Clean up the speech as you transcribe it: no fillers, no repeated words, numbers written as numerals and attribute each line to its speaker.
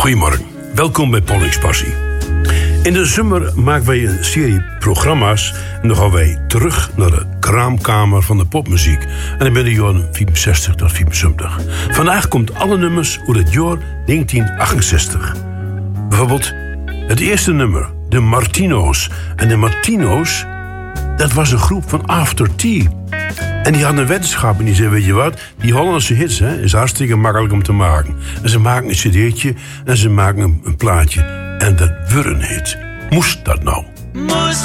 Speaker 1: Goedemorgen, welkom bij Pollux Passie. In de zomer maken wij een serie programma's en dan gaan wij terug naar de kraamkamer van de popmuziek. En ik ben de jaren 64 tot 74. Vandaag komt alle nummers uit het jaar 1968. Bijvoorbeeld het eerste nummer, de Martino's. En de Martino's, dat was een groep van After Tea. En die hadden een wetenschap en die zei, weet je wat, die Hollandse hits is hartstikke makkelijk om te maken. En ze maken een cd'tje en ze maken een plaatje. En dat wordt een hit. Moest dat nou?